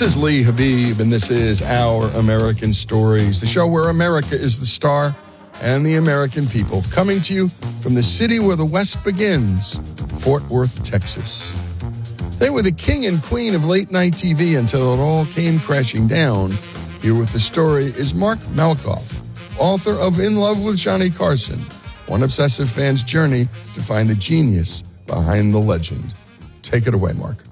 is Lee Habib, and this is Our American Stories, the show where America is the star and the American people, coming to you from the city where the West begins, Fort Worth, Texas. They were the king and queen of late-night TV until it all came crashing down. Here with the story is Mark Malkoff, author of In Love with Johnny Carson, one obsessive fan's journey to find the genius behind the legend. Take it away, Mark.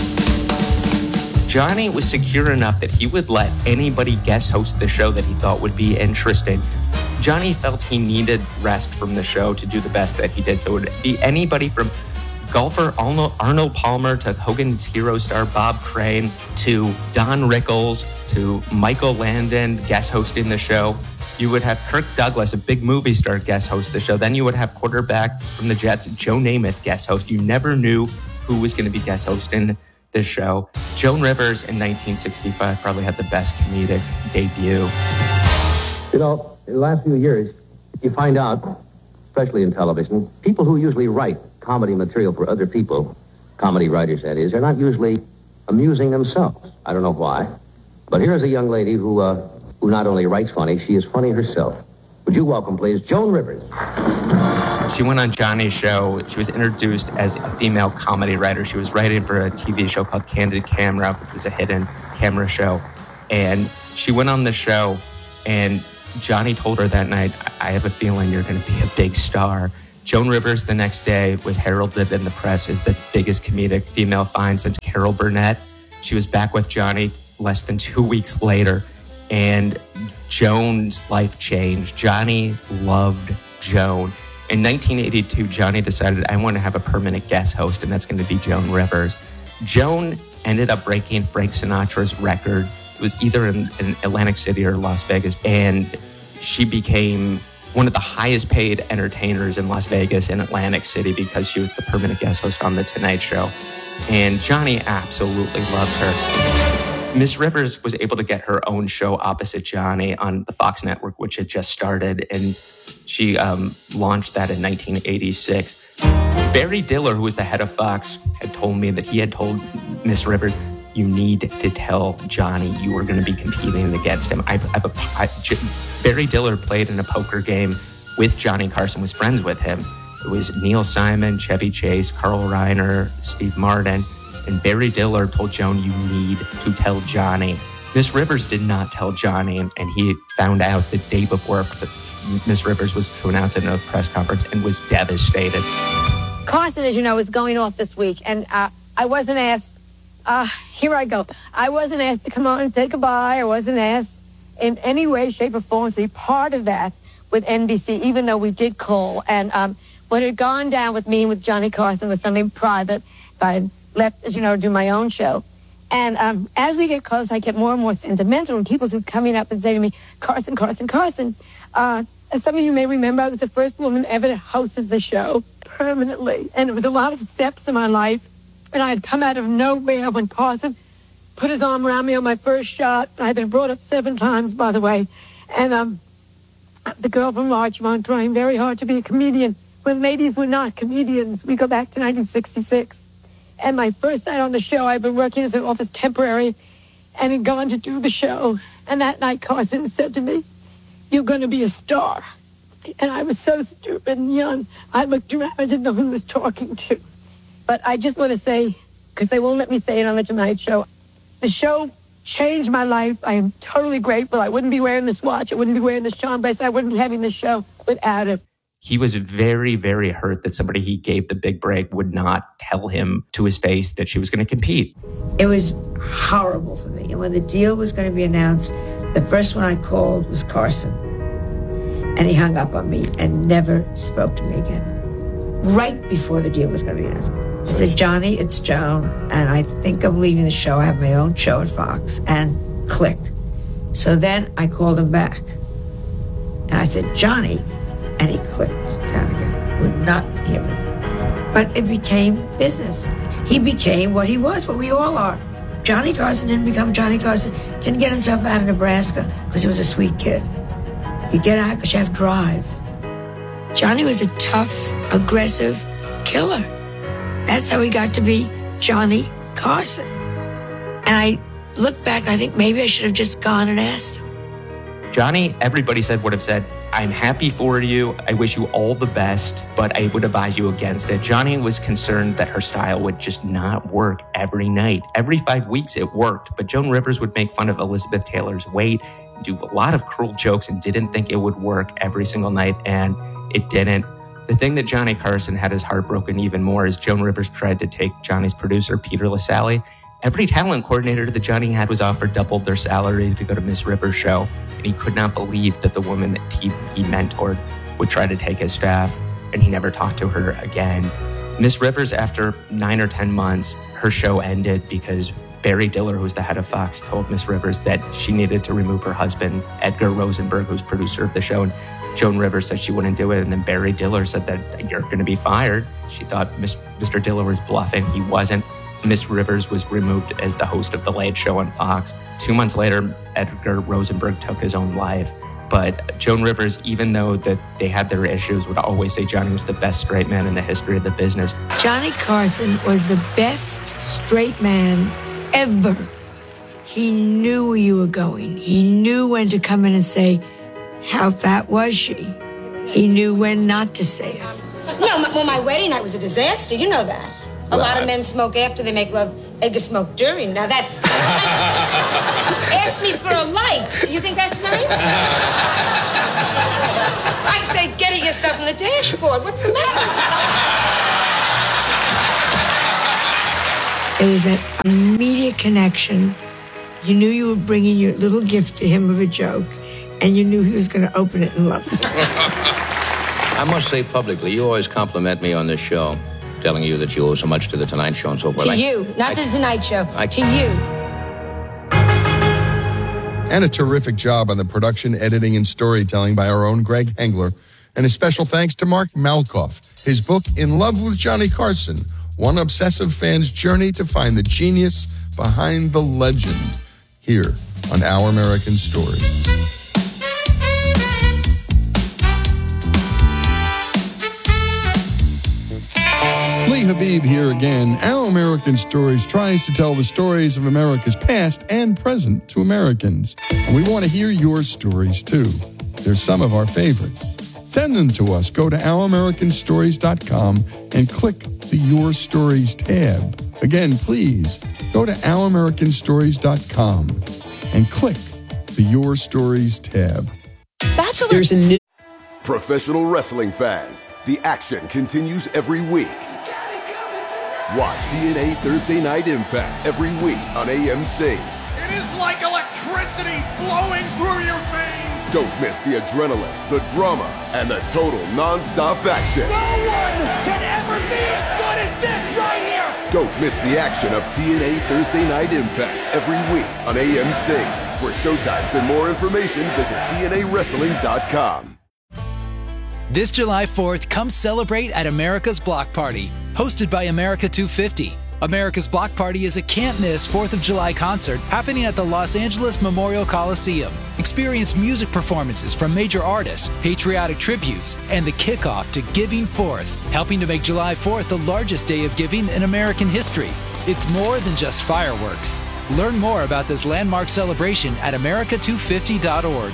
Johnny was secure enough that he would let anybody guest host the show that he thought would be interesting. Johnny felt he needed rest from the show to do the best that he did. So it would be anybody from golfer Arnold Palmer to Hogan's Hero star Bob Crane to Don Rickles to Michael Landon guest hosting the show. You would have Kirk Douglas, a big movie star, guest host the show. Then you would have quarterback from the Jets, Joe Namath, guest host. You never knew who was going to be guest hosting this show. Joan Rivers in 1965 probably had the best comedic debut. You know, in the last few years, you find out, especially in television, people who usually write comedy material for other people, comedy writers that is, are not usually amusing themselves. I don't know why. But here's a young lady who not only writes funny, she is funny herself. Would you welcome, please, Joan Rivers. She went on Johnny's show. She was introduced as a female comedy writer. She was writing for a TV show called Candid Camera, which was a hidden camera show. And she went on the show, and Johnny told her that night, I have a feeling you're going to be a big star. Joan Rivers the next day was heralded in the press as the biggest comedic female find since Carol Burnett. She was back with Johnny less than 2 weeks later, and Joan's life changed. Johnny loved Joan. In 1982, Johnny decided, I want to have a permanent guest host, and that's going to be Joan Rivers. Joan ended up breaking Frank Sinatra's record. It was either in Atlantic City or Las Vegas, and she became one of the highest paid entertainers in Las Vegas and Atlantic City because she was the permanent guest host on The Tonight Show. And Johnny absolutely loved her. Miss Rivers was able to get her own show opposite Johnny on the Fox network, which had just started, and she launched that in 1986. Barry Diller, who was the head of Fox, had told me that he had told Miss Rivers, you need to tell Johnny you were going to be competing against him. Barry Diller played in a poker game with Johnny Carson, was friends with him. It was Neil Simon, Chevy Chase, Carl Reiner, Steve Martin, and Barry Diller told Joan, you need to tell Johnny. Miss Rivers did not tell Johnny, and he found out the day before that Miss Rivers was to announce it in a press conference and was devastated. Carson, as you know, is going off this week, and I wasn't asked. Here I go. I wasn't asked to come on and say goodbye. I wasn't asked in any way, shape, or form to be part of that with NBC, even though we did call. And what had gone down with me and with Johnny Carson was something private. I had left, as you know, to do my own show. And as we get close, I get more and more sentimental, and people were coming up and saying to me, Carson, Carson, Carson. As some of you may remember, I was the first woman ever to host the show permanently. And it was a lot of steps in my life. And I had come out of nowhere when Carson put his arm around me on my first shot. I had been brought up 7 times, by the way. And the girl from Larchmont trying very hard to be a comedian when ladies were not comedians. We go back to 1966. And my first night on the show, I'd been working as an office temporary and had gone to do the show. And that night, Carson said to me, you're going to be a star. And I was so stupid and young. I looked around. I didn't know who I was talking to. But I just want to say, because they won't let me say it on the Tonight Show, the show changed my life. I am totally grateful. I wouldn't be wearing this watch. I wouldn't be wearing this Sean Bass. I wouldn't be having this show without it. He was very, very hurt that somebody he gave the big break would not tell him to his face that she was going to compete. It was horrible for me. And when the deal was going to be announced, the first one I called was Carson. And he hung up on me and never spoke to me again. Right before the deal was going to be announced. I said, Johnny, it's Joan, and I think I'm leaving the show. I have my own show at Fox, and click. So then I called him back. And I said, Johnny, and he clicked down again. Would not hear me. But it became business. He became what he was, what we all are. Johnny Carson didn't become Johnny Carson, didn't get himself out of Nebraska because he was a sweet kid. You get out because you have drive. Johnny was a tough, aggressive killer. That's how he got to be Johnny Carson. And I look back, and I think maybe I should have just gone and asked him. Johnny, everybody would have said, I'm happy for you. I wish you all the best, but I would advise you against it. Johnny was concerned that her style would just not work every night. Every 5 weeks it worked, but Joan Rivers would make fun of Elizabeth Taylor's weight, do a lot of cruel jokes, and didn't think it would work every single night, and it didn't. The thing that Johnny Carson had his heart broken even more is Joan Rivers tried to take Johnny's producer, Peter LaSalle. Every talent coordinator that Johnny had was offered double their salary to go to Miss Rivers' show, and he could not believe that the woman that he mentored would try to take his staff, and he never talked to her again. Miss Rivers, after 9 or 10 months, her show ended because Barry Diller, who's the head of Fox, told Miss Rivers that she needed to remove her husband, Edgar Rosenberg, who's producer of the show, and Joan Rivers said she wouldn't do it, and then Barry Diller said that you're going to be fired. She thought Mr. Diller was bluffing. He wasn't. Miss Rivers was removed as the host of The Late Show on Fox. 2 months later, Edgar Rosenberg took his own life. But Joan Rivers, even though that they had their issues, would always say Johnny was the best straight man in the history of the business. Johnny Carson was the best straight man ever. He knew where you were going. He knew when to come in and say, how fat was she? He knew when not to say it. No, well, my wedding night was a disaster. You know that. A lot of men smoke after they make love. Edgar smoked during. Now that's... Ask me for a light. You think that's nice? I say, get it yourself on the dashboard. What's the matter? There was that immediate connection. You knew you were bringing your little gift to him of a joke, and you knew he was going to open it and love it. I must say publicly, you always compliment me on this show, telling you that you owe so much to The Tonight Show and so forth. To you, not to The Tonight Show. To you. And a terrific job on the production, editing, and storytelling by our own Greg Hengler. And a special thanks to Mark Malkoff. His book, In Love with Johnny Carson, one obsessive fan's journey to find the genius behind the legend, here on Our American Story. Lee Habib here again. Our American Stories tries to tell the stories of America's past and present to Americans. And we want to hear your stories, too. They're some of our favorites. Send them to us. Go to ouramericanstories.com and click the Your Stories tab. Again, please go to ouramericanstories.com and click the Your Stories tab. There's a new... Professional wrestling fans, the action continues every week. Watch TNA Thursday Night Impact every week on AMC. It is like electricity flowing through your veins. Don't miss the adrenaline, the drama, and the total non-stop action. No one can ever be as good as this right here. Don't miss the action of TNA Thursday Night Impact every week on AMC. For showtimes and more information, visit TNAWrestling.com. This July 4th, come celebrate at America's Block Party, hosted by America 250. America's Block Party is a can't-miss 4th of July concert happening at the Los Angeles Memorial Coliseum. Experience music performances from major artists, patriotic tributes, and the kickoff to Giving Forth, helping to make July 4th the largest day of giving in American history. It's more than just fireworks. Learn more about this landmark celebration at america250.org.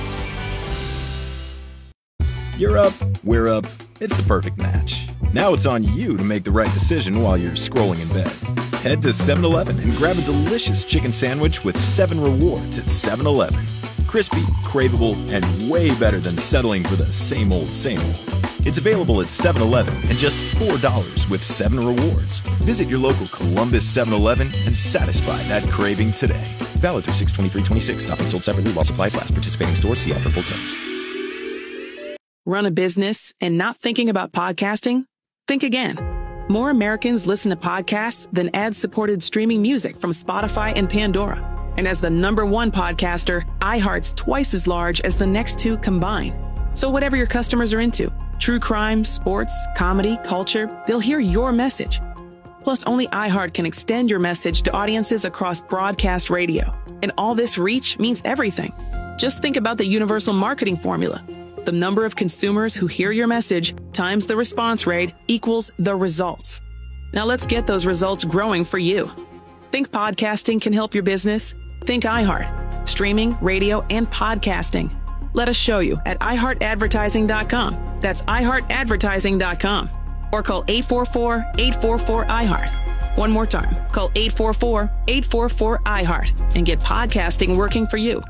You're up, we're up. It's the perfect match. Now it's on you to make the right decision while you're scrolling in bed. Head to 7-Eleven and grab a delicious chicken sandwich with 7 rewards at 7-Eleven. Crispy, craveable, and way better than settling for the same old, same old. It's available at 7-Eleven and just $4 with 7 rewards. Visit your local Columbus 7-Eleven and satisfy that craving today. Valid through 6/23/26. Topping sold separately while supplies last. Participating stores, see ad for full terms. Run a business and not thinking about podcasting? Think again. More Americans listen to podcasts than ad-supported streaming music from Spotify and Pandora. And as the #1 podcaster, iHeart's twice as large as the next two combined. So whatever your customers are into, true crime, sports, comedy, culture, they'll hear your message. Plus, only iHeart can extend your message to audiences across broadcast radio. And all this reach means everything. Just think about the universal marketing formula. The number of consumers who hear your message times the response rate equals the results. Now let's get those results growing for you. Think podcasting can help your business? Think iHeart. Streaming, radio, and podcasting. Let us show you at iHeartAdvertising.com. That's iHeartAdvertising.com. Or call 844-844-iHeart. One more time. Call 844-844-iHeart and get podcasting working for you.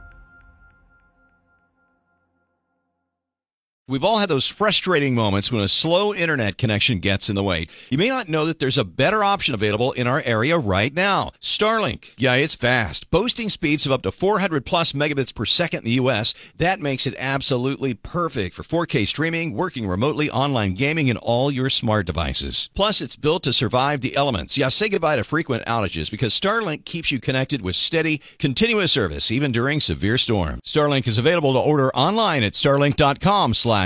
We've all had those frustrating moments when a slow internet connection gets in the way. You may not know that there's a better option available in our area right now. Starlink. Yeah, it's fast. Boasting speeds of up to 400 plus megabits per second in the U.S. That makes it absolutely perfect for 4K streaming, working remotely, online gaming, and all your smart devices. Plus, it's built to survive the elements. Yeah, say goodbye to frequent outages because Starlink keeps you connected with steady, continuous service, even during severe storms. Starlink is available to order online at starlink.com/radio.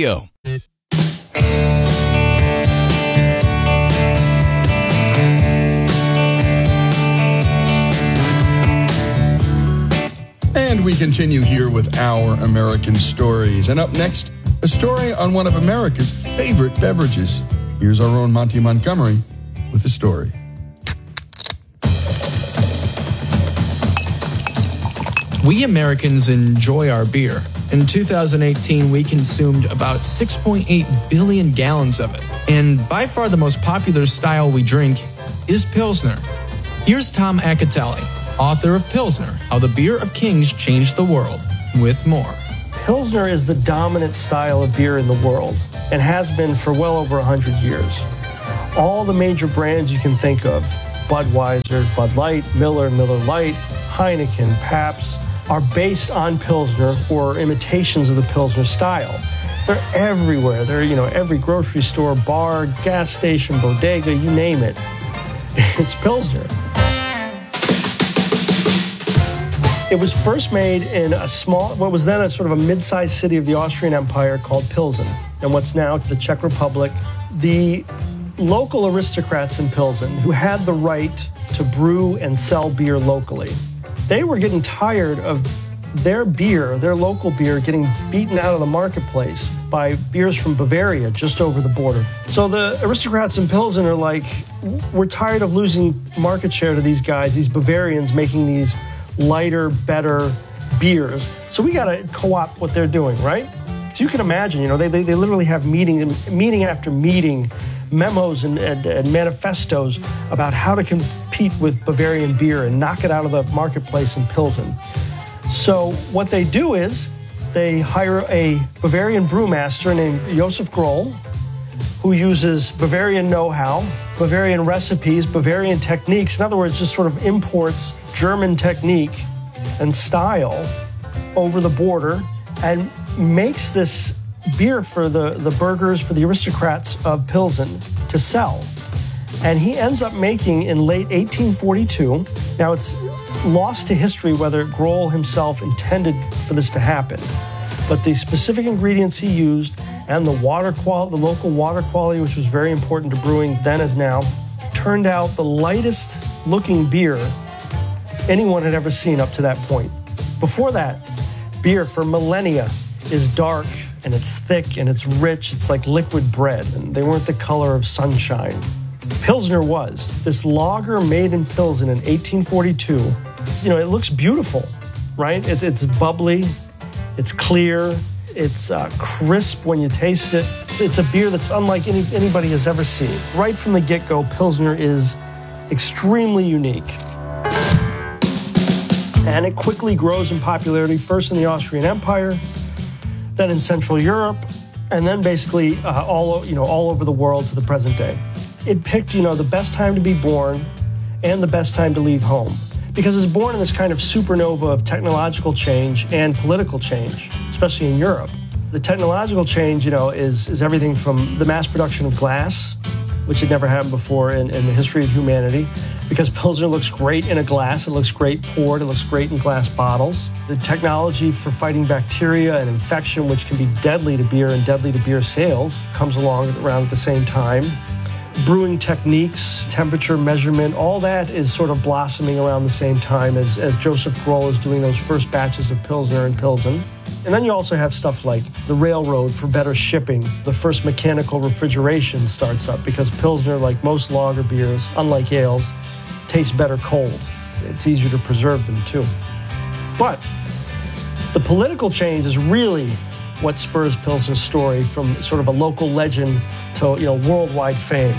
And we continue here with Our American Stories. And up next, a story on one of America's favorite beverages. Here's our own Monty Montgomery with the story. We Americans enjoy our beer. In 2018, we consumed about 6.8 billion gallons of it. And by far the most popular style we drink is Pilsner. Here's Tom Acatelli, author of Pilsner, How the Beer of Kings Changed the World, with more. Pilsner is the dominant style of beer in the world and has been for well over 100 years. All the major brands you can think of, Budweiser, Bud Light, Miller, Miller Lite, Heineken, Pabst, are based on Pilsner or imitations of the Pilsner style. They're everywhere. They're, every grocery store, bar, gas station, bodega, you name it. It's Pilsner. It was first made in what was then a sort of a mid-sized city of the Austrian Empire called Pilsen, and what's now the Czech Republic. The local aristocrats in Pilsen who had the right to brew and sell beer locally, they were getting tired of their beer, their local beer, getting beaten out of the marketplace by beers from Bavaria just over the border. So the aristocrats in Pilsen are like, we're tired of losing market share to these guys, these Bavarians making these lighter, better beers. So we got to co-opt what they're doing, right? So you can imagine, they literally have meeting after meeting, memos and manifestos about how to compete with Bavarian beer and knock it out of the marketplace in Pilsen. So what they do is they hire a Bavarian brewmaster named Josef Groll, who uses Bavarian know-how, Bavarian recipes, Bavarian techniques. In other words, just sort of imports German technique and style over the border and makes this beer for the burghers, for the aristocrats of Pilsen to sell. And he ends up making in late 1842, now it's lost to history whether Groll himself intended for this to happen, but the specific ingredients he used and the local water quality, which was very important to brewing then as now, turned out the lightest looking beer anyone had ever seen up to that point. Before that, beer for millennia is dark, and it's thick, and it's rich. It's like liquid bread, and they weren't the color of sunshine. Pilsner was. This lager made in Pilsen in 1842, it looks beautiful, right? It's bubbly, it's clear, it's crisp when you taste it. It's a beer that's unlike anybody has ever seen. Right from the get-go, Pilsner is extremely unique. And it quickly grows in popularity, first in the Austrian Empire, then in Central Europe, and then basically all over the world to the present day. It picked, the best time to be born and the best time to leave home, because it's born in this kind of supernova of technological change and political change, especially in Europe. The technological change, is everything from the mass production of glass, which had never happened before in the history of humanity, because Pilsner looks great in a glass, it looks great poured, it looks great in glass bottles. The technology for fighting bacteria and infection, which can be deadly to beer and deadly to beer sales, comes along around at the same time. Brewing techniques, temperature measurement, all that is sort of blossoming around the same time as Josef Groll is doing those first batches of Pilsner in Pilsen. And then you also have stuff like the railroad for better shipping. The first mechanical refrigeration starts up because Pilsner, like most lager beers, unlike ales, taste better cold. It's easier to preserve them too. But the political change is really what spurs Pilsner's story from sort of a local legend to worldwide fame.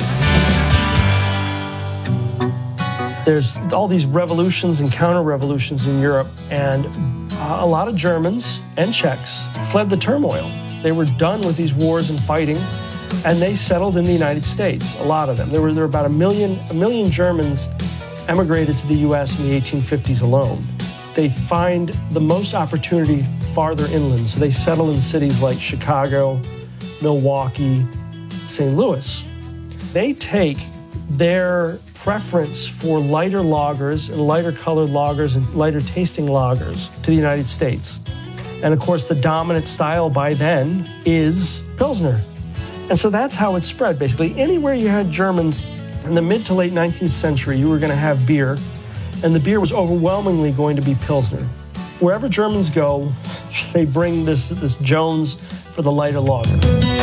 There's all these revolutions and counter-revolutions in Europe, and a lot of Germans and Czechs fled the turmoil. They were done with these wars and fighting, and they settled in the United States, a lot of them. There were about a million Germans emigrated to the U.S. in the 1850s alone. They find the most opportunity farther inland, so they settle in cities like Chicago, Milwaukee, St. Louis. They take their preference for lighter lagers and lighter colored lagers and lighter tasting lagers to the United States. And of course, the dominant style by then is Pilsner. And so that's how it spread, basically. Anywhere you had Germans in the mid to late 19th century, you were going to have beer, and the beer was overwhelmingly going to be Pilsner. Wherever Germans go, they bring this Jones for the lighter lager.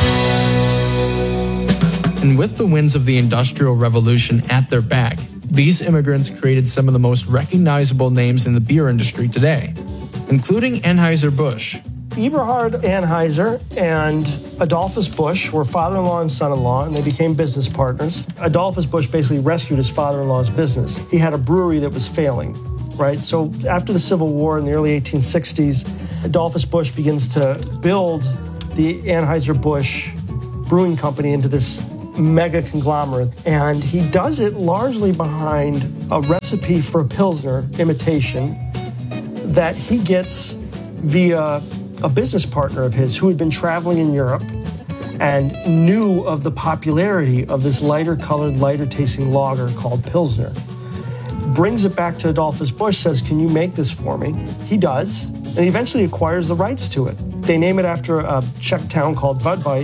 And with the winds of the Industrial Revolution at their back, these immigrants created some of the most recognizable names in the beer industry today, including Anheuser-Busch. Eberhard Anheuser and Adolphus Busch were father-in-law and son-in-law, and they became business partners. Adolphus Busch basically rescued his father-in-law's business. He had a brewery that was failing, right? So after the Civil War in the early 1860s, Adolphus Busch begins to build the Anheuser-Busch Brewing Company into this mega conglomerate, and he does it largely behind a recipe for a Pilsner imitation that he gets via a business partner of his who had been traveling in Europe and knew of the popularity of this lighter colored, lighter tasting lager called Pilsner. Brings it back to Adolphus Busch, says, "Can you make this for me?" He does, and he eventually acquires the rights to it. They name it after a Czech town called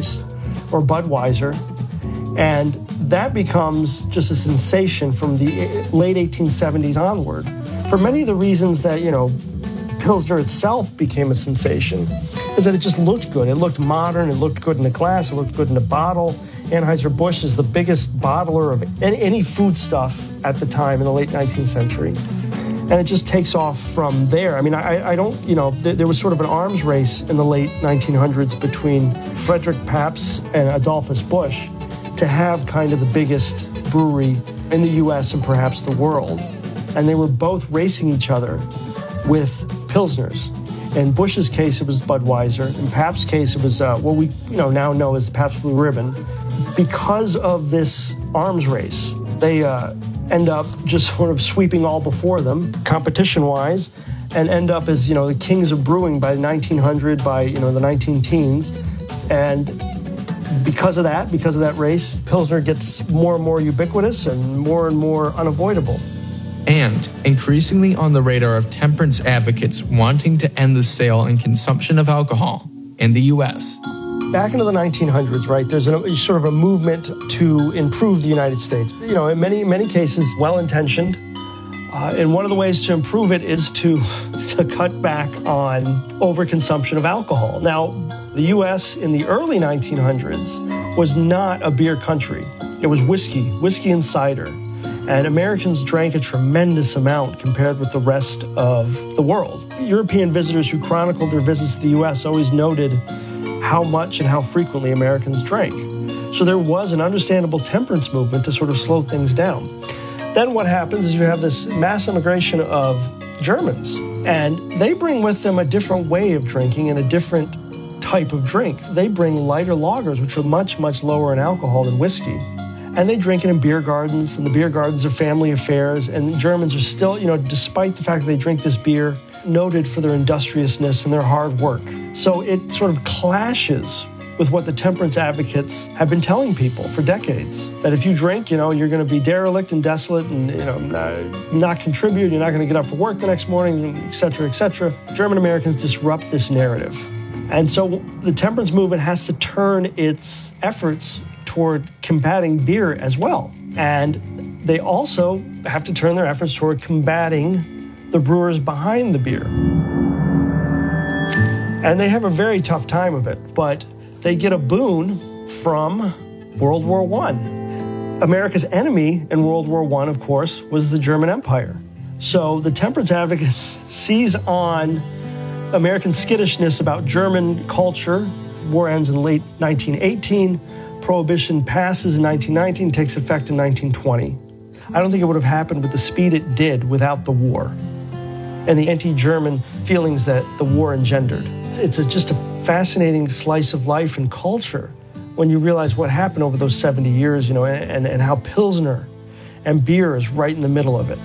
Budweiser, and that becomes just a sensation from the late 1870s onward. For many of the reasons that, Pilsner itself became a sensation, is that it just looked good. It looked modern, it looked good in a glass, it looked good in a bottle. Anheuser-Busch is the biggest bottler of any foodstuff at the time in the late 19th century. And it just takes off from there. I mean, I don't, there was sort of an arms race in the late 1900s between Frederick Pabst and Adolphus Busch to have kind of the biggest brewery in the U.S. and perhaps the world. And they were both racing each other with Pilsners. In Busch's case, it was Budweiser. In Pabst's case, it was what we now know as the Pabst Blue Ribbon. Because of this arms race, they end up just sort of sweeping all before them, competition-wise, and end up as, the kings of brewing by 1900, by, the 19-teens. And because of that race, Pilsner gets more and more ubiquitous and more unavoidable. And increasingly on the radar of temperance advocates wanting to end the sale and consumption of alcohol in the U.S. Back into the 1900s, right, there's sort of a movement to improve the United States. In many cases, well-intentioned. And one of the ways to improve it is to cut back on overconsumption of alcohol. Now, the U.S. in the early 1900s was not a beer country. It was whiskey and cider. And Americans drank a tremendous amount compared with the rest of the world. European visitors who chronicled their visits to the U.S. always noted how much and how frequently Americans drank. So there was an understandable temperance movement to sort of slow things down. Then what happens is you have this mass immigration of Germans, and they bring with them a different way of drinking and a different type of drink. They bring lighter lagers, which are much, much lower in alcohol than whiskey. And they drink it in beer gardens, and the beer gardens are family affairs, and the Germans are still, despite the fact that they drink this beer, noted for their industriousness and their hard work. So it sort of clashes with what the temperance advocates have been telling people for decades. That if you drink, you're going to be derelict and desolate and, not contribute, you're not going to get up for work the next morning, et cetera, et cetera. German Americans disrupt this narrative. And so the temperance movement has to turn its efforts toward combating beer as well. And they also have to turn their efforts toward combating the brewers behind the beer. And they have a very tough time of it, but they get a boon from World War I. America's enemy in World War I, of course, was the German Empire. So the temperance advocates seize on American skittishness about German culture. War ends in late 1918. Prohibition passes in 1919, takes effect in 1920. I don't think it would have happened with the speed it did without the war and the anti-German feelings that the war engendered. It's just a fascinating slice of life and culture when you realize what happened over those 70 years, and how Pilsner and beer is right in the middle of it.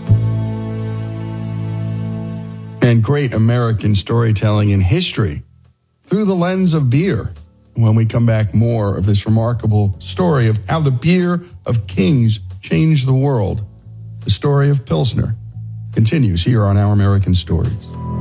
And great American storytelling in history through the lens of beer. When we come back, more of this remarkable story of how the beer of kings changed the world. The story of Pilsner continues here on Our American Stories.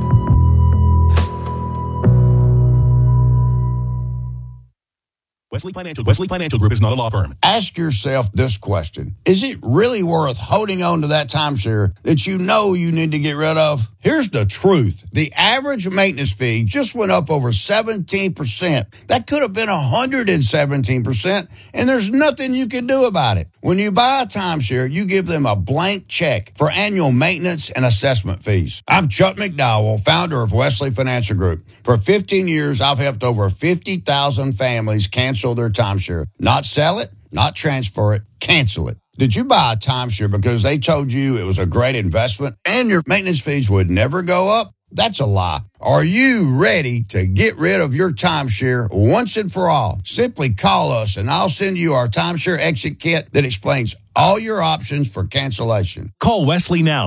Wesley Financial Group is not a law firm. Ask yourself this question. Is it really worth holding on to that timeshare that you know you need to get rid of? Here's the truth. The average maintenance fee just went up over 17%. That could have been 117%, and there's nothing you can do about it. When you buy a timeshare, you give them a blank check for annual maintenance and assessment fees. I'm Chuck McDowell, founder of Wesley Financial Group. For 15 years, I've helped over 50,000 families cancel their timeshare. Not sell it, not transfer it, cancel it. Did you buy a timeshare because they told you it was a great investment and your maintenance fees would never go up? That's a lie. Are you ready to get rid of your timeshare once and for all? Simply call us and I'll send you our timeshare exit kit that explains all your options for cancellation. Call Wesley now.